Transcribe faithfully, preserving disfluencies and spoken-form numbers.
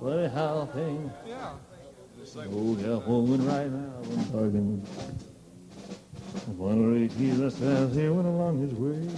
funny how things. Yeah. Oh, California right now, I'm talking. One day he's a he went along his way.